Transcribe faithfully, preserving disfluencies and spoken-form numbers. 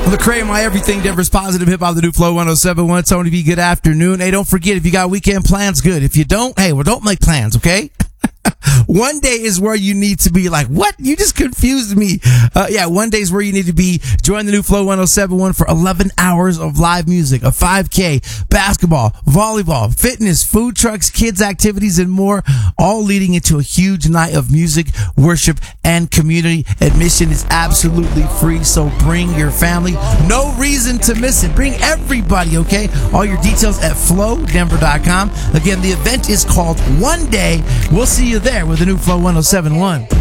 Lecrae, my everything, Denver's positive hip hop, the new Flow one oh seven point one. Tony B, good afternoon. Hey, don't forget, if you got weekend plans, good. If you don't, hey, well, don't make plans, okay? One day is where you need to be. Like, what? You just confused me. Uh, yeah, one day is where you need to be. Join the new Flow one oh seven point one for eleven hours of live music, a five K, basketball, volleyball, fitness, food trucks, kids activities, and more, all leading into a huge night of music, worship, and community. Admission is absolutely free, so bring your family. No reason to miss it. Bring everybody, okay? All your details at flow denver dot com. Again, the event is called One Day. We'll see you there with the new Flow one oh seven point one.